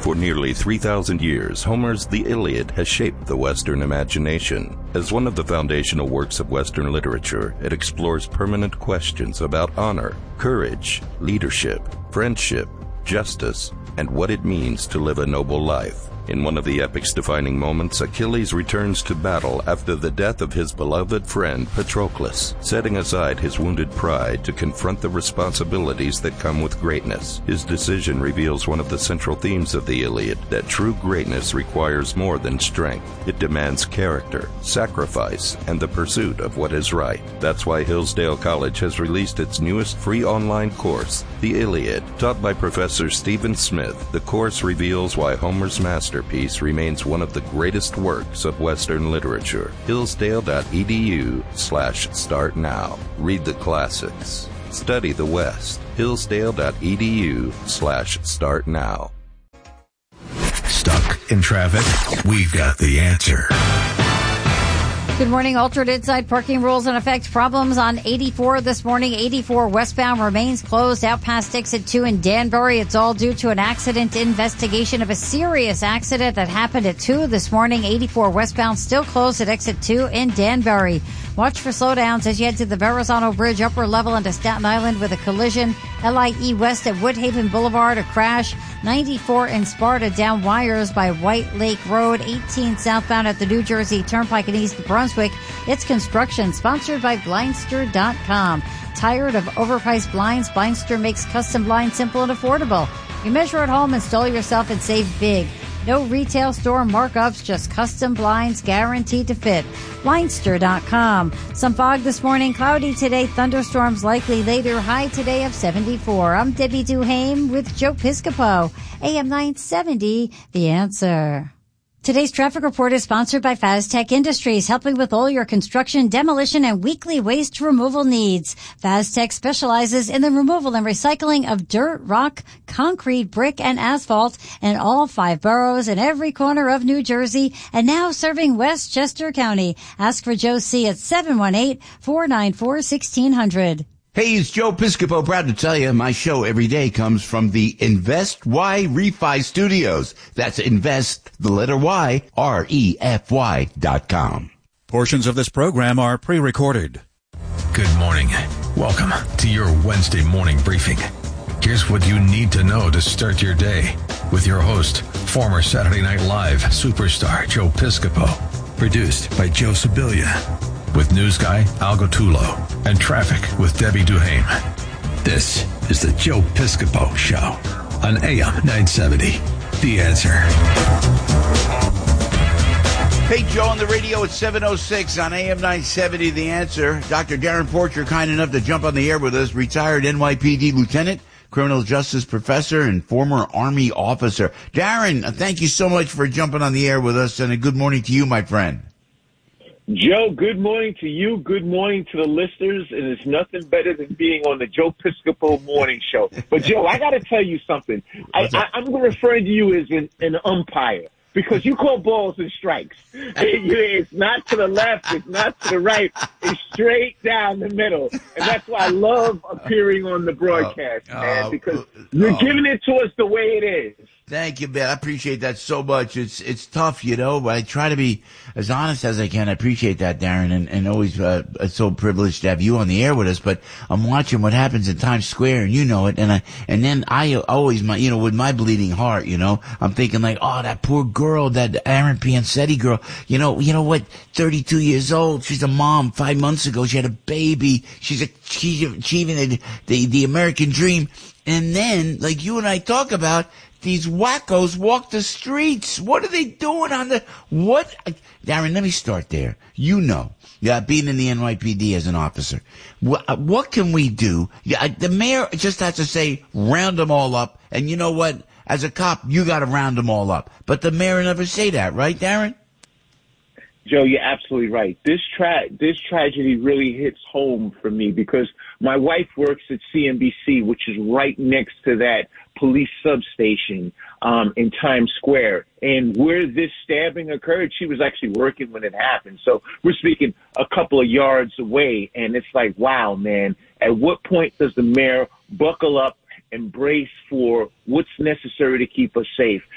For nearly 3,000 years, Homer's The Iliad has shaped the Western imagination. As one of the foundational works of Western literature, it explores permanent questions about honor, courage, leadership, friendship, justice, and what it means to live a noble life. In one of the epic's defining moments, Achilles returns to battle after the death of his beloved friend Patroclus, setting aside his wounded pride to confront the responsibilities that come with greatness. His decision reveals one of the central themes of the Iliad, that true greatness requires more than strength. It demands character, sacrifice, and the pursuit of what is right. That's why Hillsdale College has released its newest free online course, The Iliad. Taught by Professor Stephen Smith, the course reveals why Homer's masterpiece remains one of the greatest works of Western literature. Hillsdale.edu/start now. Read the classics. Study the West. Hillsdale.edu/start now. Stuck in traffic? We've got the answer. Good morning. Altered inside parking rules in effect. Problems on 84 this morning. 84 westbound remains closed out past exit 2 in Danbury. It's all due to an accident investigation of a serious accident that happened at 2 this morning. 84 westbound still closed at exit 2 in Danbury. Watch for slowdowns as you head to the Verrazano Bridge upper level into Staten Island with a collision. LIE West at Woodhaven Boulevard, a crash. 94 in Sparta down wires by White Lake Road. 18 southbound at the New Jersey Turnpike in East Brunswick. It's construction sponsored by Blindster.com. Tired of overpriced blinds? Blindster makes custom blinds simple and affordable. You measure at home, install yourself, and save big. No retail store markups, just custom blinds guaranteed to fit. Blindster.com. Some fog this morning, cloudy today, thunderstorms likely later, high today of 74. I'm Debbie Duhame with Joe Piscopo, AM 970, The Answer. Today's traffic report is sponsored by Faztech Industries, helping with all your construction, demolition, and weekly waste removal needs. Faztech specializes in the removal and recycling of dirt, rock, concrete, brick, and asphalt in all 5 boroughs in every corner of New Jersey, and now serving Westchester County. Ask for Joe C. at 718-494-1600. Hey, it's Joe Piscopo. Proud to tell you my show every day comes from the Invest Y Refi Studios. That's Invest, the letter Y, REFY.com. Portions of this program are pre-recorded. Good morning. Welcome to your Wednesday morning briefing. Here's what you need to know to start your day with your host, former Saturday Night Live superstar Joe Piscopo. Produced by Joe Sibilia. With news guy Al Gottulo and traffic with Debbie Duhame. This is the Joe Piscopo Show on AM 970. The Answer. Hey, Joe on the radio at 7:06 on AM 970. The Answer. Dr. Darren Porcher, kind enough to jump on the air with us, retired NYPD lieutenant, criminal justice professor, and former Army officer. Darren, thank you so much for jumping on the air with us, and a good morning to you, my friend. Joe, good morning to you. Good morning to the listeners. And it's nothing better than being on the Joe Piscopo Morning Show. But, Joe, I got to tell you something. I'm referring to you as an umpire because you call balls and strikes. It's not to the left. It's not to the right. It's straight down the middle. And that's why I love appearing on the broadcast, man, because you're giving it to us the way it is. Thank you, man. I appreciate that so much. It's tough, you know, but I try to be as honest as I can. I appreciate that, Darren, and always it's so privileged to have you on the air with us. But I'm watching what happens in Times Square, and you know it. And then I always, with my bleeding heart, I'm thinking like, oh, that poor girl, that Aaron Piancetti girl. You know what? 32 years old. She's a mom. 5 months ago, she had a baby. She's achieving the American dream. And then, like you and I talk about, these wackos walk the streets. What are they doing what? Darren, let me start there. Being in the NYPD as an officer, what can we do? The mayor just has to say, round them all up. And you know what? As a cop, you got to round them all up. But the mayor never say that, right, Darren? Joe, you're absolutely right. This tragedy really hits home for me because my wife works at CNBC, which is right next to that police substation in Times Square. And where this stabbing occurred, she was actually working when it happened. So we're speaking a couple of yards away. And it's like, wow, man, at what point does the mayor buckle up and brace for what's necessary to keep us safe?